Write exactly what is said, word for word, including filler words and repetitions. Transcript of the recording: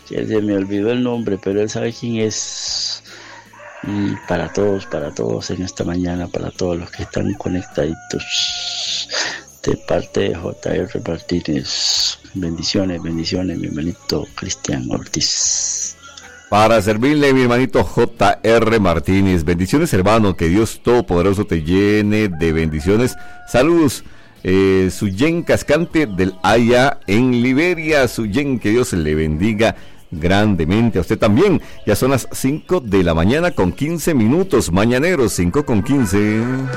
que se me olvidó el nombre, pero él sabe quién es. Y para todos, para todos en esta mañana, para todos los que están conectaditos, de parte de J R Martínez. Bendiciones, bendiciones, mi hermanito Cristian Ortiz. Para servirle, mi hermanito J R Martínez. Bendiciones, hermano, que Dios Todopoderoso te llene de bendiciones. Saludos. Eh, Suyen Cascante del Haya en Liberia. Suyen, que Dios le bendiga grandemente a usted también. Ya son las cinco de la mañana con quince minutos. Mañaneros, cinco con quince.